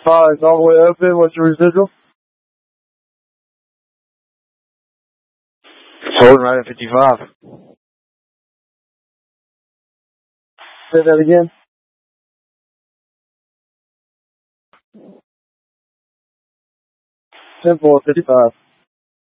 It's all the way open. What's your residual? It's holding right at 55. Say that again. Simple at 55.